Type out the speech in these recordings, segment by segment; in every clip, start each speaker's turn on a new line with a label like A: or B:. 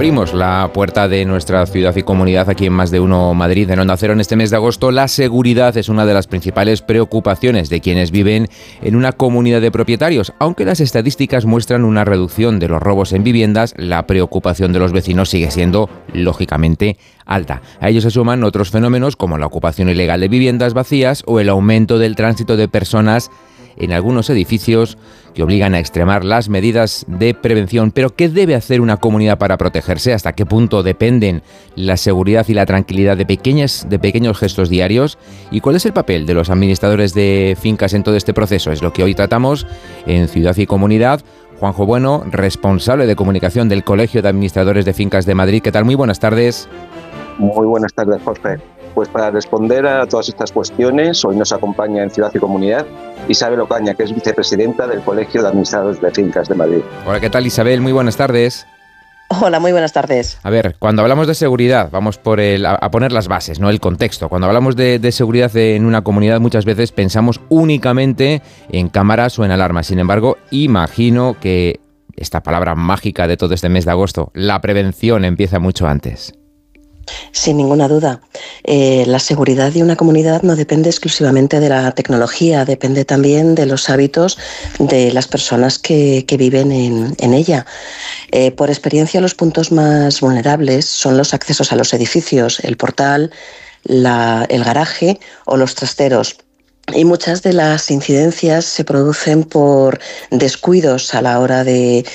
A: Abrimos la puerta de nuestra ciudad y comunidad aquí en Más de Uno Madrid, en Onda Cero. En este mes de agosto, la seguridad es una de las principales preocupaciones de quienes viven en una comunidad de propietarios. Aunque las estadísticas muestran una reducción de los robos en viviendas, la preocupación de los vecinos sigue siendo, lógicamente, alta. A ello se suman otros fenómenos como la ocupación ilegal de viviendas vacías o el aumento del tránsito de personas en algunos edificios que obligan a extremar las medidas de prevención. Pero ¿qué debe hacer una comunidad para protegerse? ¿Hasta qué punto dependen la seguridad y la tranquilidad de pequeños gestos diarios? ¿Y cuál es el papel de los administradores de fincas en todo este proceso? Es lo que hoy tratamos en Ciudad y Comunidad. Juanjo Bueno, responsable de comunicación del Colegio de Administradores de Fincas de Madrid. ¿Qué tal? Muy buenas tardes.
B: Muy buenas tardes, Jorge. Pues para responder a todas estas cuestiones, hoy nos acompaña en Ciudad y Comunidad Isabel Ocaña, que es vicepresidenta del Colegio de Administradores de Fincas de Madrid.
A: Hola, ¿qué tal, Isabel? Muy buenas tardes.
C: Hola, muy buenas tardes.
A: A ver, cuando hablamos de seguridad, vamos a poner las bases, ¿no? El contexto. Cuando hablamos de seguridad en una comunidad, muchas veces pensamos únicamente en cámaras o en alarmas. Sin embargo, imagino que esta palabra mágica de todo este mes de agosto, la prevención, empieza mucho antes.
C: Sin ninguna duda. La seguridad de una comunidad no depende exclusivamente de la tecnología, depende también de los hábitos de las personas que viven en ella. Por experiencia, los puntos más vulnerables son los accesos a los edificios, el portal, el garaje o los trasteros. Y muchas de las incidencias se producen por descuidos a la hora de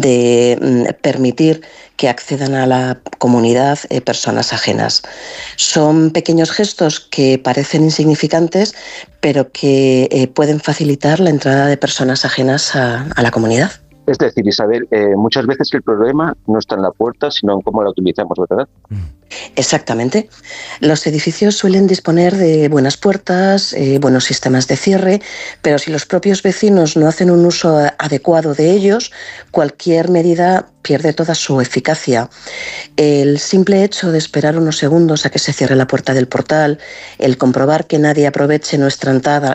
C: permitir que accedan a la comunidad personas ajenas. Son pequeños gestos que parecen insignificantes, pero que pueden facilitar la entrada de personas ajenas a la comunidad.
B: Es decir, Isabel, muchas veces el problema no está en la puerta, sino en cómo la utilizamos, ¿verdad?
C: Exactamente. Los edificios suelen disponer de buenas puertas, buenos sistemas de cierre, pero si los propios vecinos no hacen un uso adecuado de ellos, cualquier medida pierde toda su eficacia. El simple hecho de esperar unos segundos a que se cierre la puerta del portal, el comprobar que nadie aproveche nuestra entrada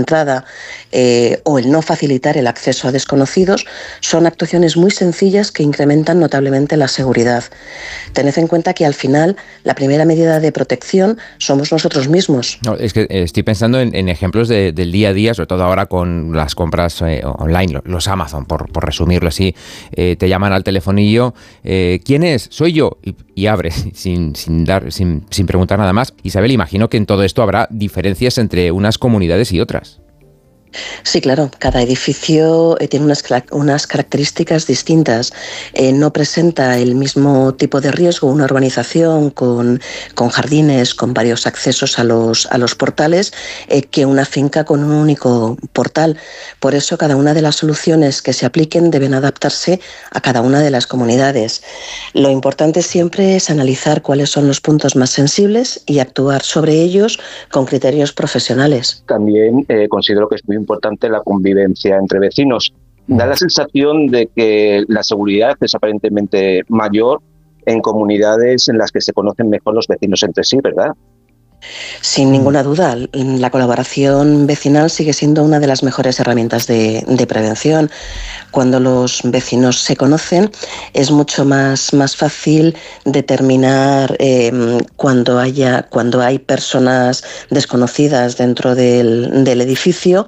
C: o el no facilitar el acceso a desconocidos son actuaciones muy sencillas que incrementan notablemente la seguridad. Tened en cuenta que al final la primera medida de protección somos nosotros mismos.
A: No, es que estoy pensando en ejemplos del día a día, sobre todo ahora con las compras online, los Amazon, por resumirlo así. Te llaman al telefonillo, ¿quién es? Soy yo. Y abres sin preguntar nada más. Isabel, imagino que en todo esto habrá diferencias entre unas comunidades y otras.
C: Sí, claro. Cada edificio tiene unas características distintas. No presenta el mismo tipo de riesgo una urbanización con jardines, con varios accesos a los portales, que una finca con un único portal. Por eso, cada una de las soluciones que se apliquen deben adaptarse a cada una de las comunidades. Lo importante siempre es analizar cuáles son los puntos más sensibles y actuar sobre ellos con criterios profesionales.
B: También considero que es muy importante la convivencia entre vecinos. Da la sensación de que la seguridad es aparentemente mayor en comunidades en las que se conocen mejor los vecinos entre sí, ¿verdad?
C: Sin ninguna duda, la colaboración vecinal sigue siendo una de las mejores herramientas de prevención. Cuando los vecinos se conocen, es mucho más fácil determinar cuando hay personas desconocidas dentro del edificio.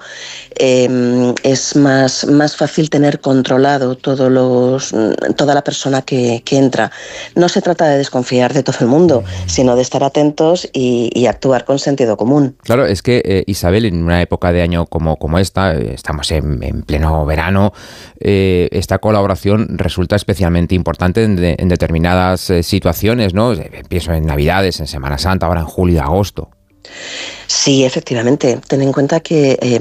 C: Es más fácil tener controlado toda la persona que entra. No se trata de desconfiar de todo el mundo, sino de estar atentos y actuar con sentido común.
A: Claro, es que Isabel, en una época de año como esta, estamos en pleno verano, esta colaboración resulta especialmente importante en determinadas situaciones, ¿no? Pienso en Navidades, en Semana Santa, ahora en julio y agosto.
C: Sí, efectivamente. Ten en cuenta que